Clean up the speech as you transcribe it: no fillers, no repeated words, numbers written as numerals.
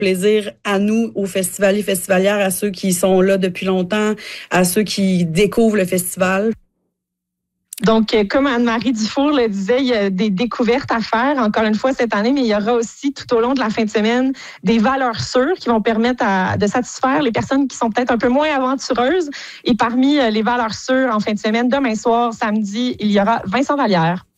plaisir à nous, aux festivaliers, festivalières, à ceux qui sont là depuis longtemps, à ceux qui découvrent le festival. Donc, comme Anne-Marie Dufour le disait, il y a des découvertes à faire, encore une fois, cette année, mais il y aura aussi, tout au long de la fin de semaine, des valeurs sûres qui vont permettre de satisfaire les personnes qui sont peut-être un peu moins aventureuses. Et parmi les valeurs sûres, en fin de semaine, demain soir, samedi, il y aura Vincent Vallière.